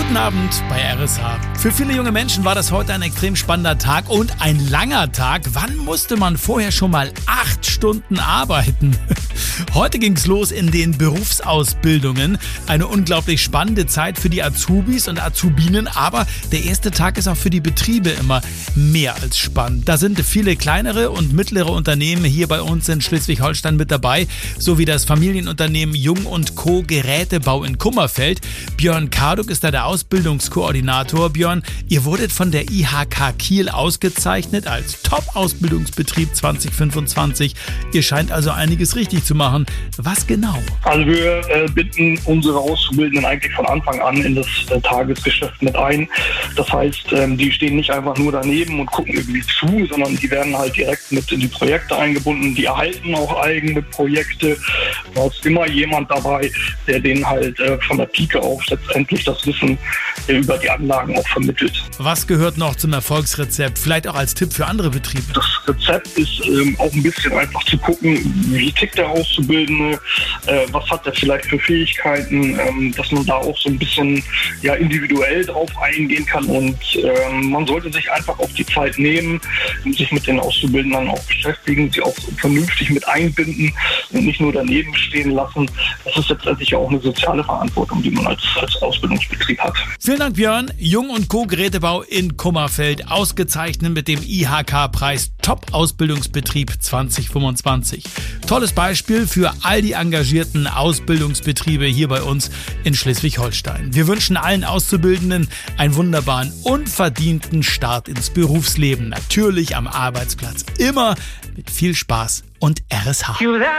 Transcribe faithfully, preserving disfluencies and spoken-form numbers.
Guten Abend bei R S H. Für viele junge Menschen war das heute ein extrem spannender Tag und ein langer Tag. Wann musste man vorher schon mal acht Stunden arbeiten? Heute ging's los in den Berufsausbildungen. Eine unglaublich spannende Zeit für die Azubis und Azubinen, aber der erste Tag ist auch für die Betriebe immer mehr als spannend. Da sind viele kleinere und mittlere Unternehmen hier bei uns in Schleswig-Holstein mit dabei, sowie das Familienunternehmen Jung und Co. Gerätebau in Kummerfeld. Björn Karduk ist da der Ausbildungskoordinator. Björn, ihr wurdet von der I H K Kiel ausgezeichnet als Top-Ausbildungsbetrieb zwanzig fünfundzwanzig. Ihr scheint also einiges richtig zu machen. Was genau? Also wir äh, binden unsere Auszubildenden eigentlich von Anfang an in das äh, Tagesgeschäft mit ein. Das heißt, ähm, die stehen nicht einfach nur daneben und gucken irgendwie zu, sondern die werden halt direkt mit in die Projekte eingebunden. Die erhalten auch eigene Projekte. Da ist immer jemand dabei, der denen halt äh, von der Pike auf letztendlich das Wissen äh, über die Anlagen auch vermittelt. Was gehört noch zum Erfolgsrezept? Vielleicht auch als Tipp für andere Betriebe? Das Rezept ist ähm, auch ein bisschen einfach zu gucken, wie tickt der Auszubildende, äh, was hat er vielleicht für Fähigkeiten, ähm, dass man da auch so ein bisschen ja, individuell drauf eingehen kann und ähm, man sollte sich einfach auch die Zeit nehmen, sich mit den Auszubildenden auch beschäftigen, sie auch vernünftig mit einbinden und nicht nur daneben stehen lassen. Das ist letztendlich auch eine soziale Verantwortung, die man als, als Ausbildungsbetrieb hat. Vielen Dank, Björn. Jung und Co. Gerätebau in Kummerfeld, ausgezeichnet mit dem I H K-Preis Top-Ausbildungsbetrieb zwanzig fünfundzwanzig. Tolles Beispiel für all die engagierten Ausbildungsbetriebe hier bei uns in Schleswig-Holstein. Wir wünschen allen Auszubildenden einen wunderbaren, unverdienten Start ins Berufsleben. Natürlich am Arbeitsplatz. Immer mit viel Spaß und R S H.